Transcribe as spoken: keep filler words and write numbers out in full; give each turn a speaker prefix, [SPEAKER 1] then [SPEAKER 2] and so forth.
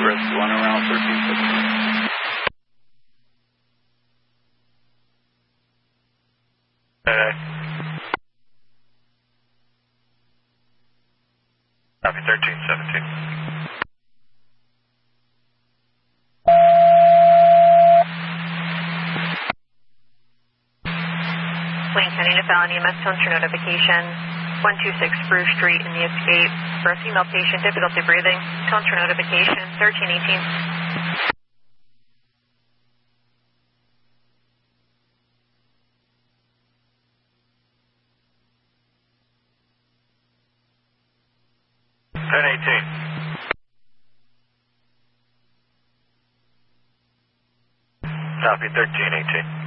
[SPEAKER 1] Rescue one around thirteen seventeen.
[SPEAKER 2] Copy thirteen seventeen.
[SPEAKER 3] Wayne County to Fallon E M S tone true notification. one two six Spruce Street in the escape. For a female patient, difficulty breathing. Tone true notification, thirteen eighteen.
[SPEAKER 2] ten eighteen. Copy thirteen eighteen.